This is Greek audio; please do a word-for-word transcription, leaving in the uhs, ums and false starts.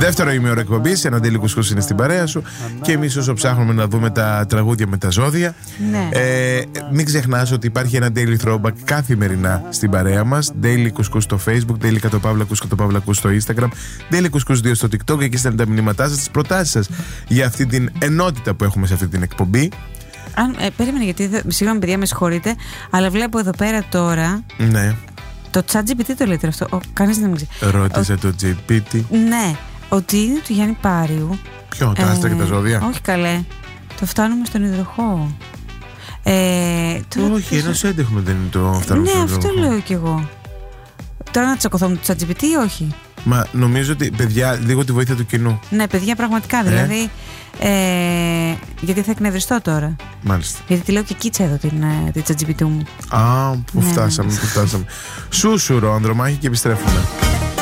Δεύτερο ημίωρο εκπομπής, ένα Daily Couscous είναι στην παρέα σου. Και εμείς όσο ψάχνουμε να δούμε τα τραγούδια με τα ζώδια, ναι. ε, μην ξεχνάς ότι υπάρχει ένα Daily Throwback καθημερινά στην παρέα μας. Daily Couscous στο Facebook, Daily Κατοπαύλα Κούς Κατοπαύλα Κούς στο Instagram, Daily Couscous δύο στο TikTok. Εκεί στέλνετε τα μηνύματά σας, τις προτάσεις σας για αυτή την ενότητα που έχουμε σε αυτή την εκπομπή. Αν, ε, περίμενε, γιατί συγγνώμη παιδιά, με συγχωρείτε, αλλά βλέπω εδώ πέρα τώρα. Ναι. Το ChatGPT το λέτε αυτό. Ο, κανείς δεν μου ξέρει. Ρώτησε ο, το τζι πι τι. Ναι, ότι είναι του Γιάννη Πάριου. Ποιο, τα άστρα ε, και τα ζώδια? Όχι καλέ. Το φτάνουμε στον υδροχό. Ε, το, όχι, το... ένας έντεχνο δεν είναι το φτάνουμε ναι, στον υδροχό. Ναι, αυτό λέω κι εγώ. Τώρα να τσακωθώ με το ChatGPT ή όχι? Μα νομίζω ότι, παιδιά, λίγο τη βοήθεια του κοινού. Ναι, παιδιά, πραγματικά. Δηλαδή. Ε? Ε, γιατί θα εκνευριστώ τώρα. Μάλιστα. Γιατί τη λέω και κίτσα εδώ την, την ChatGPT μου. Α, που ναι. φτάσαμε, που φτάσαμε. Σούσουρο, Ανδρομάχη, και επιστρέφουμε.